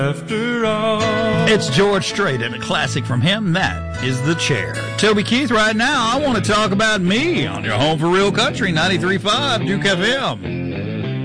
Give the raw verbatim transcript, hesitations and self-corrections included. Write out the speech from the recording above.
After all. It's George Strait and a classic from him. That is The Chair. Toby Keith right now. I want to talk about me on your home for real country, ninety-three point five Duke F M.